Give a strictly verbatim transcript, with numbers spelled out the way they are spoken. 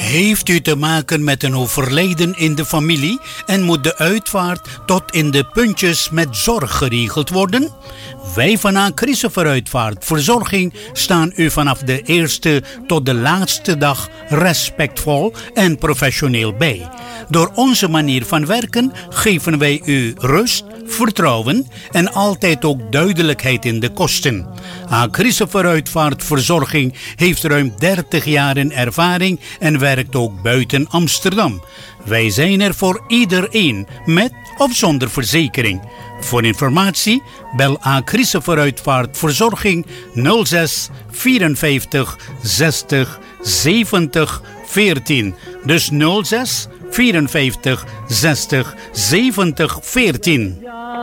Heeft u te maken met een overlijden in de familie en moet de uitvaart tot in de puntjes met zorg geregeld worden? Wij van A. Christopher Uitvaart Verzorging staan u vanaf de eerste tot de laatste dag respectvol en professioneel bij. Door onze manier van werken geven wij u rust, vertrouwen en altijd ook duidelijkheid in de kosten. A. Christopher Uitvaart Verzorging heeft ruim dertig jaren ervaring en werkt ook buiten Amsterdam. Wij zijn er voor iedereen, met of zonder verzekering. Voor informatie bel A. Christopher Uitvaart Verzorging nul zes vierenvijftig zestig zeventig veertien. Dus nul zes vierenvijftig zestig zeventig veertien.